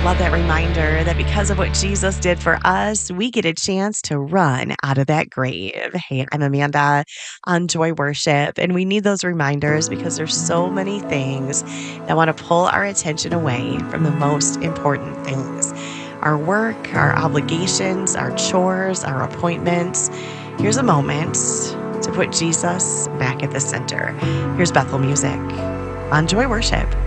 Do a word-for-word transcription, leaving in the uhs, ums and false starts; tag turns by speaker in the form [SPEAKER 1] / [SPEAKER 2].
[SPEAKER 1] love that reminder that because of what Jesus did for us, we get a chance to run out of that grave. Hey, I'm Amanda on Joy Worship, and we need those reminders because there's so many things that want to pull our attention away from the most important things. Our work, our obligations, our chores, our appointments. Here's a moment to put Jesus back at the center. Here's Bethel Music on Joy Worship.